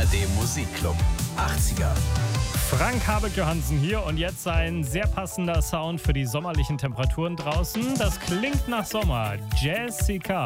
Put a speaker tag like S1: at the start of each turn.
S1: ARD Musikclub 80er.
S2: Frank Habek-Johansen hier und jetzt ein sehr passender Sound für die sommerlichen Temperaturen draußen. Das klingt nach Sommer. Jessica.